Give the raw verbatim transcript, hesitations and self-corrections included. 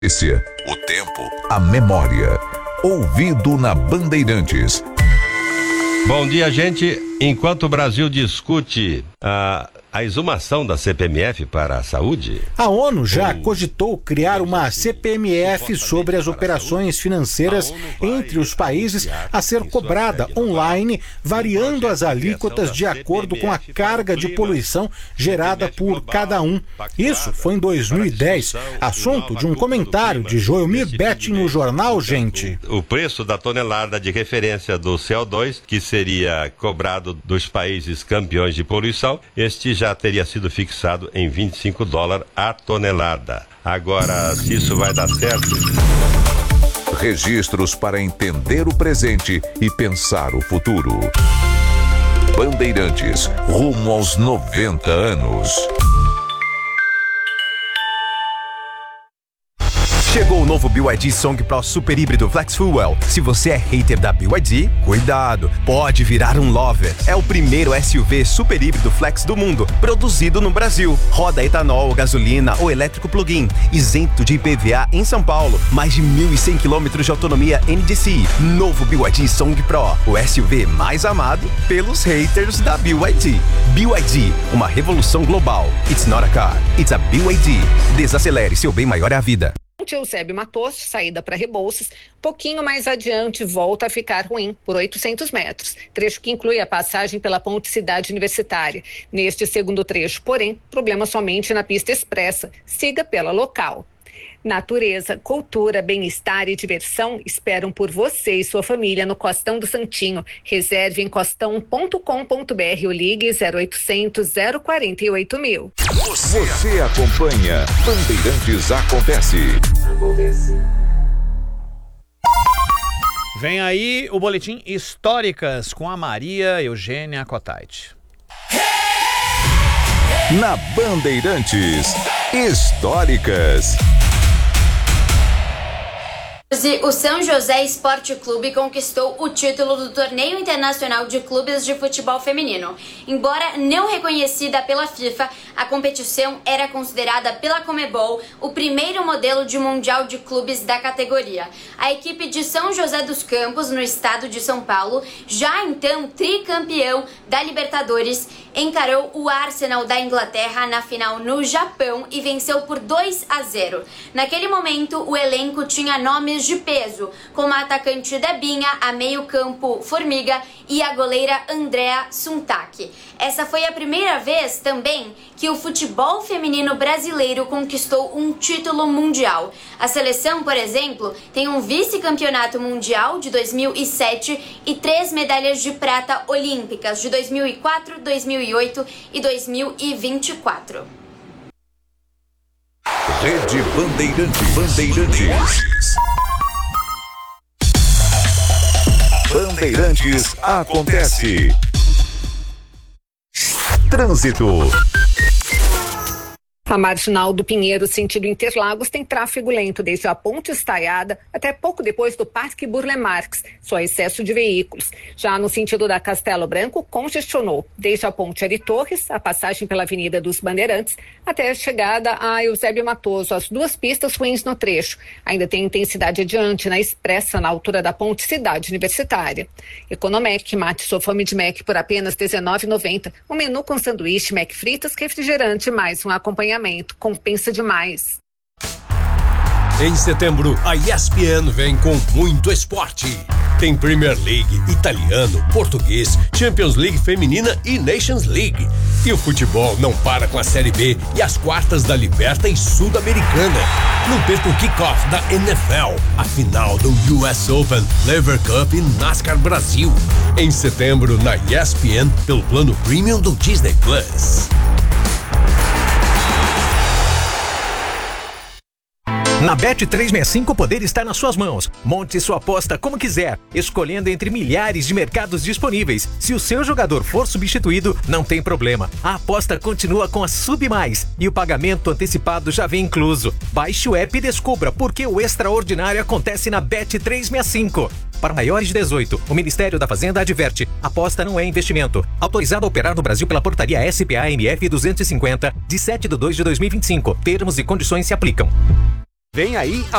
O tempo, a memória. Ouvido na Bandeirantes. Bom dia, gente. Enquanto o Brasil discute a, a exumação da C P M F para a saúde, a ONU já cogitou criar uma C P M F sobre as operações financeiras entre os países a ser cobrada online, variando as alíquotas de acordo com a carga de poluição gerada por cada um. Isso foi em dois mil e dez, assunto de um comentário de Joelmir Betting no jornal Gente. O preço da tonelada de referência do C O dois, que seria cobrado dos países campeões de poluição, este já teria sido fixado em vinte e cinco dólares a tonelada. Agora, se isso vai dar certo... Registros para entender o presente e pensar o futuro. Bandeirantes, rumo aos noventa anos. Chegou o novo B Y D Song Pro Super Híbrido Flex Fuel. Se você é hater da B Y D, cuidado, pode virar um lover. É o primeiro S U V super híbrido flex do mundo, produzido no Brasil. Roda etanol, gasolina ou elétrico plug-in, isento de I P V A em São Paulo. Mais de mil e cem quilômetros de autonomia N D C I. Novo B Y D Song Pro, o S U V mais amado pelos haters da B Y D. B Y D, uma revolução global. It's not a car, it's a B Y D. Desacelere, seu bem maior é a vida. Eusébio Matosso, saída para Rebouças, pouquinho mais adiante volta a ficar ruim, por oitocentos metros, trecho que inclui a passagem pela Ponte Cidade Universitária. Neste segundo trecho, porém, problema somente na pista expressa, siga pela local. Natureza, cultura, bem-estar e diversão esperam por você e sua família no Costão do Santinho. Reserve em costão ponto com ponto b r ou ligue zero oitocentos, zero quarenta e oito mil. Você acompanha Bandeirantes Acontece. Acontece. Vem aí o boletim Históricas com a Maria Eugênia Cotait. Na Bandeirantes, Históricas. O São José Esporte Clube conquistou o título do Torneio Internacional de Clubes de Futebol Feminino. Embora não reconhecida pela FIFA, a competição era considerada pela Conmebol o primeiro modelo de mundial de clubes da categoria. A equipe de São José dos Campos, no estado de São Paulo, já então tricampeão da Libertadores, encarou o Arsenal da Inglaterra na final no Japão e venceu por dois a zero. Naquele momento, o elenco tinha nomes de peso, como a atacante Debinha, a meio-campo Formiga e a goleira Andrea Suntac. Essa foi a primeira vez também que o futebol feminino brasileiro conquistou um título mundial. A seleção, por exemplo, tem um vice-campeonato mundial de dois mil e sete e três medalhas de prata olímpicas de dois mil e quatro, dois mil e oito e dois mil e vinte e quatro. Rede Bandeirantes. Bandeirantes. Bandeirantes Acontece. Trânsito. A Marginal do Pinheiro, sentido Interlagos, tem tráfego lento desde a Ponte Estaiada até pouco depois do Parque Burle Marx, só excesso de veículos. Já no sentido da Castelo Branco, congestionou desde a Ponte Ari Torres, a passagem pela Avenida dos Bandeirantes, até a chegada a Eusébio Matoso, as duas pistas ruins no trecho. Ainda tem intensidade adiante na Expressa, na altura da Ponte Cidade Universitária. Economec, mate sua fome de Mac por apenas dezenove reais e noventa centavos. Um menu com sanduíche, Mac fritas, refrigerante, mais um acompanhamento. Compensa demais. Em setembro, a E S P N vem com muito esporte. Tem Premier League, italiano, português, Champions League feminina e Nations League. E o futebol não para com a Série B e as quartas da Liberta e Sul-Americana. Não perca o kickoff da N F L, a final do U S Open, Lever Cup e NASCAR Brasil. Em setembro, na E S P N, pelo plano Premium do Disney Plus. Na Bet trezentos e sessenta e cinco o poder está nas suas mãos. Monte sua aposta como quiser, escolhendo entre milhares de mercados disponíveis. Se o seu jogador for substituído, não tem problema. A aposta continua com a Sub Mais e o pagamento antecipado já vem incluso. Baixe o app e descubra por que o extraordinário acontece na Bet trezentos e sessenta e cinco. Para maiores de dezoito, o Ministério da Fazenda adverte: aposta não é investimento. Autorizado a operar no Brasil pela portaria S P A M F duzentos e cinquenta, de sete de dois de dois mil e vinte e cinco. Termos e condições se aplicam. Vem aí a